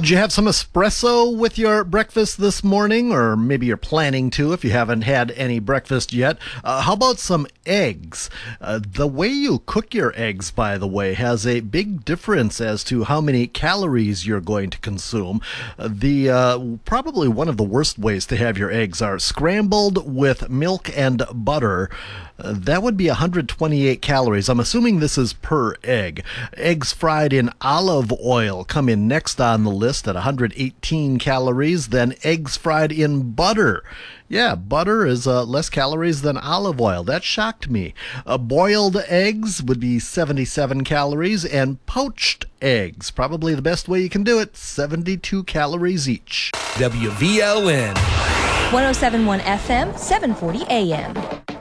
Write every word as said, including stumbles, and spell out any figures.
Did you have some espresso with your breakfast this morning? Or maybe you're planning to if you haven't had any breakfast yet. Uh, how about some eggs? Uh, the way you cook your eggs, by the way, has a big difference as to how many calories you're going to consume. Uh, the uh, probably one of the worst ways to have your eggs are scrambled with milk and butter. Uh, that would be one hundred twenty-eight calories. I'm assuming this is per egg. Eggs fried in olive oil come in next on the list at one hundred eighteen calories. Then eggs fried in butter. Yeah, butter is uh, less calories than olive oil. That shocked me. Uh, boiled eggs would be seventy-seven calories, and poached eggs, probably the best way you can do it, seventy-two calories each. W V L N one oh seven point one F M, seven forty A M.